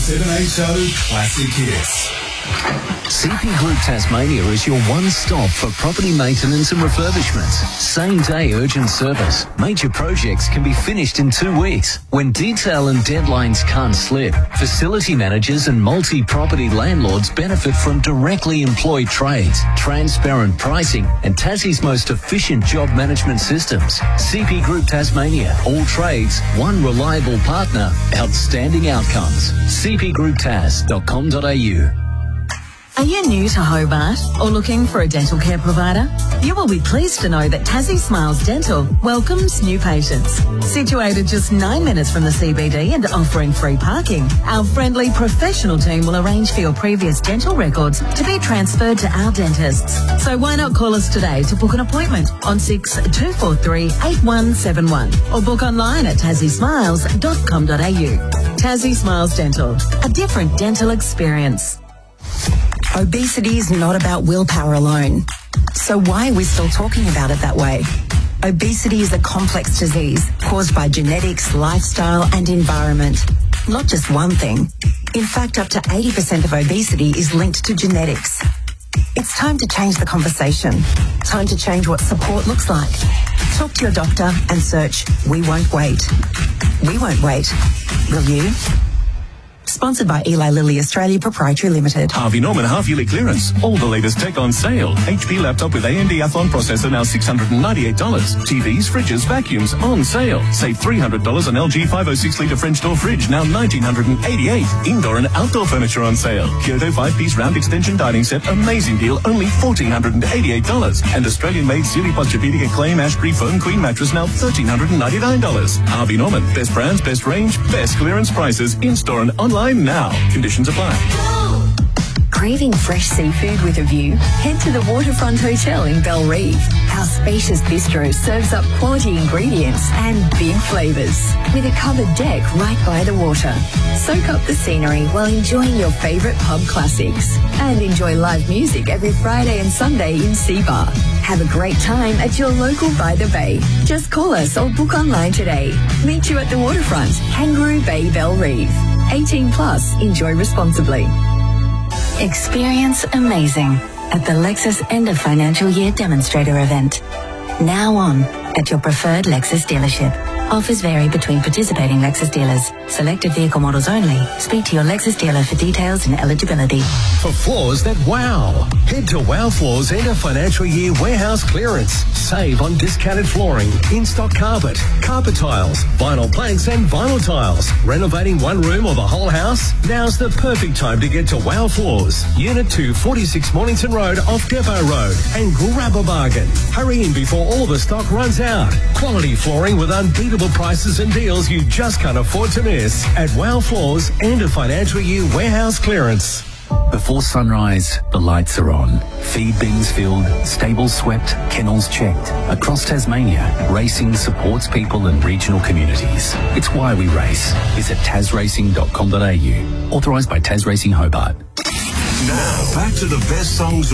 7HO Classic Hits. CP Group Tasmania is your one-stop for property maintenance and refurbishments. Same-day urgent service. Major projects can be finished in 2 weeks. When detail and deadlines can't slip, facility managers and multi-property landlords benefit from directly employed trades, transparent pricing and Tassie's most efficient job management systems. CP Group Tasmania. All trades, one reliable partner, outstanding outcomes. cpgrouptas.com.au. Are you new to Hobart or looking for a dental care provider? You will be pleased to know that Tassie Smiles Dental welcomes new patients. Situated just 9 minutes from the CBD and offering free parking, our friendly professional team will arrange for your previous dental records to be transferred to our dentists. So why not call us today to book an appointment on 6243 8171 or book online at tassiesmiles.com.au. Tassie Smiles Dental, a different dental experience. Obesity is not about willpower alone. So why are we still talking about it that way? Obesity is a complex disease caused by genetics, lifestyle and environment. Not just one thing. In fact, up to 80% of obesity is linked to genetics. It's time to change the conversation. Time to change what support looks like. Talk to your doctor and search We Won't Wait. We won't wait. Will you? Sponsored by Eli Lilly Australia Proprietary Limited. Harvey Norman half-yearly clearance. All the latest tech on sale. HP laptop with AMD Athlon processor now $698. TVs, fridges, vacuums on sale. Save $300 on LG 506-litre French door fridge now $1,988. Indoor and outdoor furniture on sale. Kyoto 5-piece round extension dining set, amazing deal, only $1,488. And Australian-made Sealy Posturepedic Acclaim Ashbury Foam Queen mattress now $1,399. Harvey Norman, best brands, best range, best clearance prices, in-store and online now. Conditions apply. Craving fresh seafood with a view? Head to the Waterfront Hotel in Bellreeve. Our spacious bistro serves up quality ingredients and big flavours with a covered deck right by the water. Soak up the scenery while enjoying your favourite pub classics and enjoy live music every Friday and Sunday in Seabar. Have a great time at your local By the Bay. Just call us or book online today. Meet you at the Waterfront, Kangaroo Bay, Bellreeve. 18 plus. Enjoy responsibly. Experience amazing at the Lexus End of Financial Year Demonstrator event. Now on at your preferred Lexus dealership. Offers vary between participating Lexus dealers. Selected vehicle models only. Speak to your Lexus dealer for details and eligibility. For floors that wow, head to Wow Floors End of Financial Year Warehouse Clearance. Save on discounted flooring, in-stock carpet, carpet tiles, vinyl planks and vinyl tiles. Renovating one room or the whole house? Now's the perfect time to get to Wow Floors. Unit 2, 46 Mornington Road off Depot Road. And grab a bargain. Hurry in before all the stock runs out. Quality flooring with unbeatable prices and deals you just can't afford to miss at Wow Floors End of Financial Year Warehouse Clearance. Before sunrise, the lights are on. Feed bins filled, stables swept, kennels checked. Across Tasmania, racing supports people and regional communities. It's why we race. Visit tasracing.com.au. Authorised by Tas Racing Hobart. Now, back to the best songs